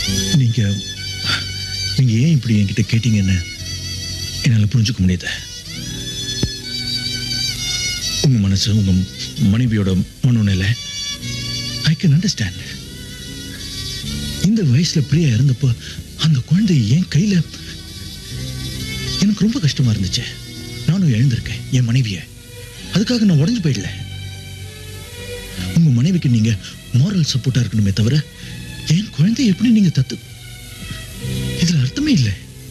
நீங்க நீங்க ஏன் இப்படி என்கிட்ட கேட்டீங்கன்னு என்னால புரிஞ்சுக்க முடியுது. உங்க மனசு, உங்க மனைவியோட மனநிலை ஐ கேன் அண்டர்ஸ்டாண்ட். இந்த வயசுல பிரியா இருந்தப்போ அந்த குழந்தை என் கையில எனக்கு ரொம்ப கஷ்டமா இருந்துச்சு. நானும் எழுந்திருக்கேன் என் மனைவிய. அதுக்காக நான் உடஞ்சு போயிடல. உங்க மனைவிக்கு நீங்க மாரல் சப்போர்ட்டா இருக்கணுமே தவிர என் குழந்தை எப்படி நீங்க தத்து, இதுல அர்த்தமே இல்லை.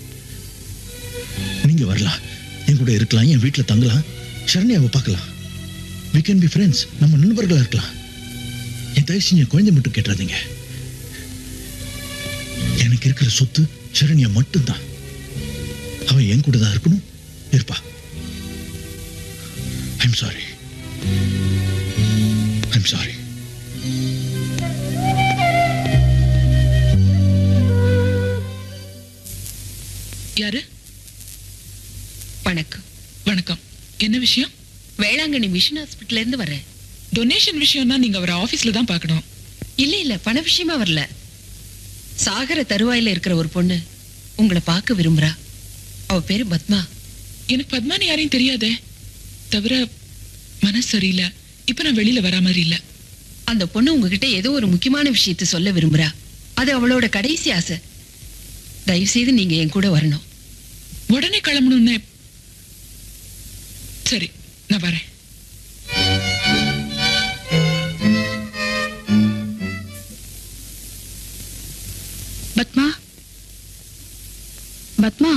நீங்க வரலாம், என் கூட இருக்கலாம், என் வீட்டுல தங்கலாம், சரண்யாவை பார்க்கலாம். we can be friends. நம்ம நண்பர்களா இருக்கலாம். என் தயவு செஞ்சு என் குழந்தை மட்டும் கேட்டுறாதீங்க. எனக்கு இருக்கிற சொத்து சரண்யா மட்டும்தான். அவன் என் கூட தான் இருக்கணும், இருப்பா. I'm sorry. I'm sorry. யாரு? வணக்கம். வணக்கம். என்ன விஷயம்? வேளாங்கண்ணி மிஷன் ஹாஸ்பிட்டல்ல இருந்து வரேன். டொனேஷன் விஷயம்னா நீங்க அவரை ஆபீஸ்ல தான் பார்க்கணும். இல்ல பண விஷயமா வரல. சாகர தருவாயில இருக்கிற ஒரு பொண்ணு உங்களை பார்க்க விரும்புறா. அவ பேரு பத்மா. எனக்கு பத்மானி யாரையும் தெரியாதே. தவிர மனசு சரியில்லை. இப்ப நான் வெளியில வரா மாதிரி இல்ல. அந்த பொண்ணு உங்ககிட்ட ஏதோ ஒரு முக்கியமான விஷயத்தை சொல்ல விரும்புறா. அது அவளோட கடைசி ஆசை. தயவு செய்து நீங்க என் கூட வரணும். உடனே கிளம்பணும்னு. சரி, நான் வரேன். பத்மா, பத்மா,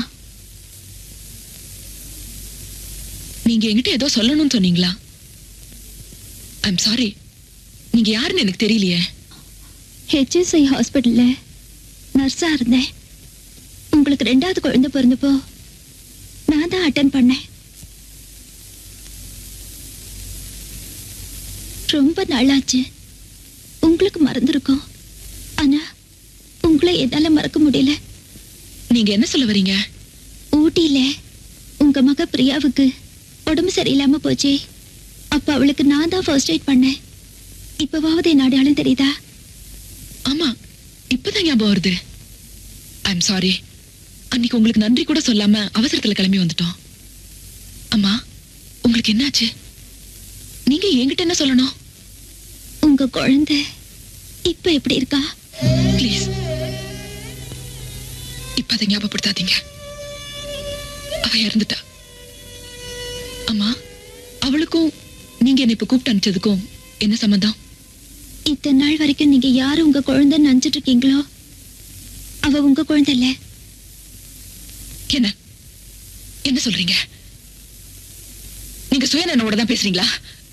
நீங்க என்கிட்ட ஏதோ சொல்லணும்னு சொன்னீங்களா? I'm sorry. நீங்க யாருன்னு எனக்கு தெரியலையே. HSI ஹாஸ்பிட்டல்ல நர்ஸா இருந்தேன். உங்களுக்கு 2வது குழந்தை பிறந்தப்போ நான் தான் அட்டென்ட் பண்ணேன். ரொம்ப நாளாச்சு. உங்களுக்கு மறந்துருக்கும். ஆனா உங்களை என்னால மறக்க முடியல. நீங்க என்ன சொல்ல வரீங்க? ஊட்டியில உங்க மக பிரியாவுக்கு உடம்பு சரியில்லாம போச்சு. அப்ப அவளுக்கு நான் தான் ஃபர்ஸ்ட் எய்ட் பண்ணேன். இப்பவாவது என் அடையாளம் தெரியுதா? ஆமா, இப்பதான் ஞாபகம் வருது. I'm sorry. அன்னைக்கு உங்களுக்கு நன்றி கூட சொல்லாம அவசரத்துல கிளம்பி வந்துட்டோம். அம்மா, உங்களுக்கு என்னாச்சு? நீங்க என்கிட்ட என்ன சொல்லணும்? உங்க குழந்தை இப்ப எப்படி இருக்கா? ப்ளீஸ், இப்ப அதை ஞாபகப்படுத்தாதீங்க. அவ இறந்துட்டா. அம்மா, அவளுக்கும் நீங்க என்ன இப்ப கூப்பிட்டு அனுப்பிச்சதுக்கும் என்ன சம்பந்தம்? இத்தனை நாள் வரைக்கும் நீங்க யாரு உங்க குழந்தைன்னு நினைச்சிட்டு இருக்கீங்களோ அவ உங்க குழந்தை இல்ல. என்ன என்ன சொல்றீங்க? நீங்க சுயநலனோட தான் பேசுறீங்களா?